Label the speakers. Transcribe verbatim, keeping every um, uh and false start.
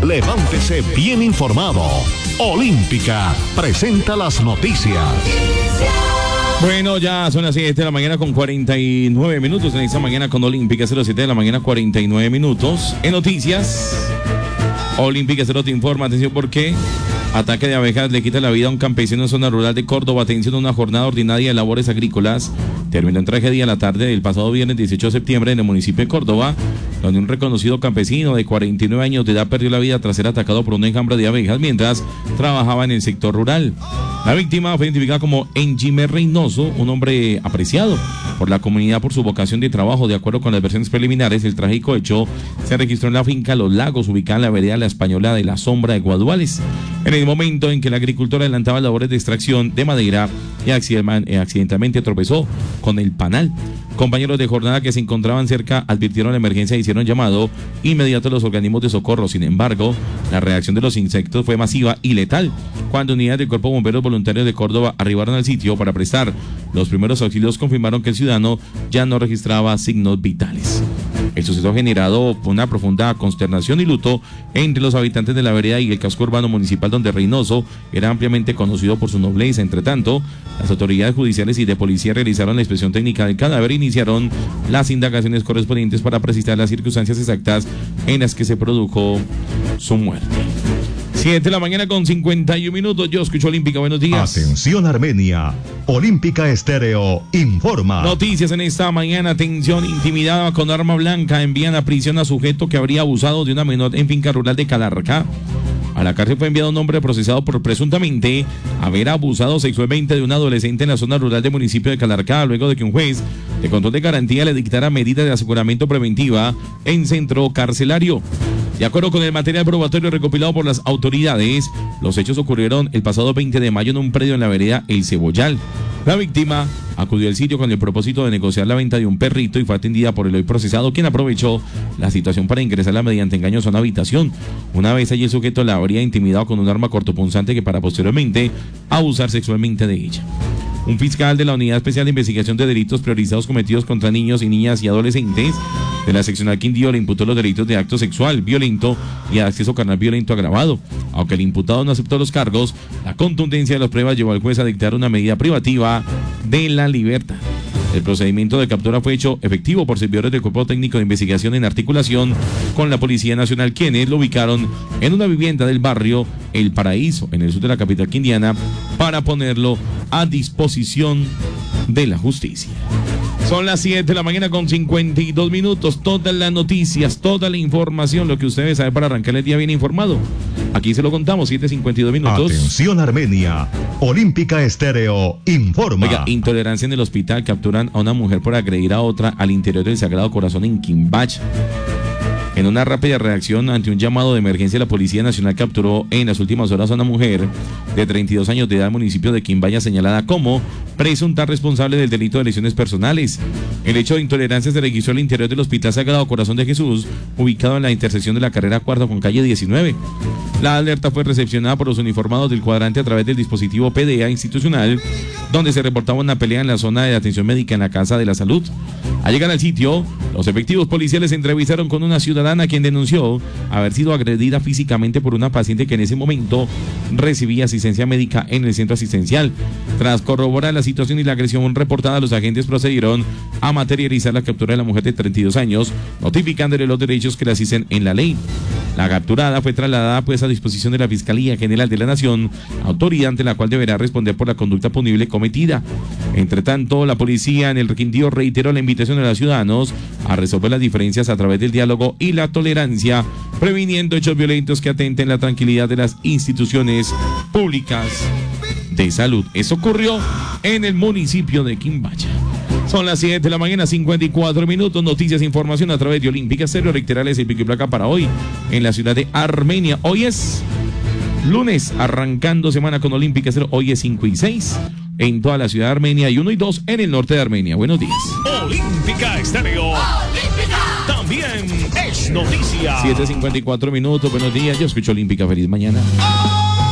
Speaker 1: Levántese bien informado. Olímpica presenta las noticias.
Speaker 2: Bueno, ya son las siete de la mañana con cuarenta y nueve minutos en esta mañana con Olímpica, cero siete de la mañana cuarenta y nueve minutos. En noticias, Olímpica Cero te informa, atención porque ataque de abejas le quita la vida a un campesino en zona rural de Córdoba. Atención, una jornada ordinaria de labores agrícolas terminó en tragedia la tarde del pasado viernes dieciocho de septiembre en el municipio de Córdoba, donde un reconocido campesino de cuarenta y nueve años de edad perdió la vida tras ser atacado por un enjambre de abejas mientras trabajaba en el sector rural. La víctima fue identificada como Engime Reynoso, un hombre apreciado por la comunidad por su vocación de trabajo. De acuerdo con las versiones preliminares, el trágico hecho se registró en la finca Los Lagos, ubicada en la vereda La Española de la Sombra de Guaduales, en el momento en que el agricultor adelantaba labores de extracción de madera y accidentalmente tropezó con el panal. Compañeros de jornada que se encontraban cerca advirtieron la emergencia y hicieron llamado inmediato a los organismos de socorro. Sin embargo, la reacción de los insectos fue masiva y letal cuando unidades del Cuerpo de Bomberos Voluntarios de Córdoba arribaron al sitio para prestar los primeros auxilios. Confirmaron que el ciudadano ya no registraba signos vitales. El suceso ha generado una profunda consternación y luto entre los habitantes de la vereda y el casco urbano municipal, donde Reynoso era ampliamente conocido por su nobleza. Entre tanto, las autoridades judiciales y de policía realizaron la inspección técnica del cadáver e iniciaron las indagaciones correspondientes para precisar las circunstancias exactas en las que se produjo su muerte. siete de la mañana con cincuenta y un minutos. Yo escucho Olímpica. Buenos días.
Speaker 1: Atención Armenia. Olímpica Estéreo informa.
Speaker 2: Noticias en esta mañana. Atención, intimidada con arma blanca. Envían a prisión a sujeto que habría abusado de una menor en finca rural de Calarcá. A la cárcel fue enviado un hombre procesado por presuntamente haber abusado sexualmente de un adolescente en la zona rural del municipio de Calarcá, luego de que un juez de control de garantía le dictara medidas de aseguramiento preventiva en centro carcelario. De acuerdo con el material probatorio recopilado por las autoridades, los hechos ocurrieron el pasado veinte de mayo en un predio en la vereda El Cebollal. La víctima acudió al sitio con el propósito de negociar la venta de un perrito y fue atendida por el hoy procesado, quien aprovechó la situación para ingresarla mediante engaños a una habitación. Una vez allí, el sujeto la habría intimidado con un arma cortopunzante que para posteriormente abusar sexualmente de ella. Un fiscal de la Unidad Especial de Investigación de Delitos Priorizados Cometidos contra Niños y Niñas y Adolescentes de la Seccional Quindío le imputó los delitos de acto sexual violento y de acceso carnal violento agravado. Aunque el imputado no aceptó los cargos, la contundencia de las pruebas llevó al juez a dictar una medida privativa de la libertad. El procedimiento de captura fue hecho efectivo por servidores del Cuerpo Técnico de Investigación en articulación con la Policía Nacional, quienes lo ubicaron en una vivienda del barrio El Paraíso, en el sur de la capital quindiana, para ponerlo a disposición de la justicia. Son las siete de la mañana con cincuenta y dos minutos. Todas las noticias, toda la información, lo que usted debe saber para arrancar el día bien informado. Aquí se lo contamos, siete cincuenta y dos minutos.
Speaker 1: Atención Armenia. Olímpica Estéreo informa.
Speaker 2: Oiga, intolerancia en el hospital. Capturan a una mujer por agredir a otra al interior del Sagrado Corazón en Quimbacha. En una rápida reacción ante un llamado de emergencia, la Policía Nacional capturó en las últimas horas a una mujer de treinta y dos años de edad del municipio de Quimbaya, señalada como presunta responsable del delito de lesiones personales. El hecho de intolerancia se registró al interior del Hospital Sagrado Corazón de Jesús, ubicado en la intersección de la carrera cuarta con calle diecinueve. La alerta fue recepcionada por los uniformados del cuadrante a través del dispositivo P D A institucional, donde se reportaba una pelea en la zona de atención médica en la Casa de la Salud. Al llegar al sitio, los efectivos policiales se entrevistaron con una ciudadana quien denunció haber sido agredida físicamente por una paciente que en ese momento recibía asistencia médica en el centro asistencial. Tras corroborar la situación y la agresión reportada, los agentes procedieron a materializar la captura de la mujer de treinta y dos años, notificándole los derechos que le asisten en la ley. La capturada fue trasladada pues a disposición de la Fiscalía General de la Nación, autoridad ante la cual deberá responder por la conducta punible cometida. Entre tanto, la policía en el Quindío reiteró la invitación a los ciudadanos a resolver las diferencias a través del diálogo y la tolerancia, previniendo hechos violentos que atenten la tranquilidad de las instituciones públicas de salud. Eso ocurrió en el municipio de Quimbacha. Son las siete de la mañana, cincuenta y cuatro minutos. Noticias e información a través de Olímpica Estéreo. Reiterarles el pico y placa para hoy en la ciudad de Armenia. Hoy es lunes, arrancando semana con Olímpica Estéreo. Hoy es cinco y seis en toda la ciudad de Armenia y uno y dos en el norte de Armenia. Buenos días.
Speaker 3: Olímpica Estéreo. Olímpica. También es noticia.
Speaker 2: siete cincuenta y cuatro minutos. Buenos días. Yo escucho Olímpica. Feliz mañana.